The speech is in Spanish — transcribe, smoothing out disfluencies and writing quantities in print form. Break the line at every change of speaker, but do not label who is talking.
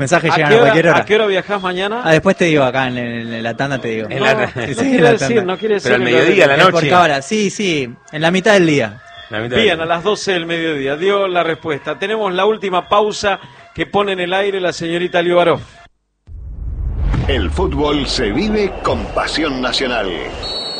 Mensajes llegan a cualquier hora.
¿A qué hora viajás mañana?
Después te digo, acá en la tanda te digo.
No, no quiere decir.
Pero al mediodía, a la noche.
Por cámara. Sí, en la mitad del día.
Bien, a las 12 del mediodía. Dio la respuesta. Tenemos la última pausa que pone en el aire la señorita Liubarov.
El fútbol se vive con pasión nacional.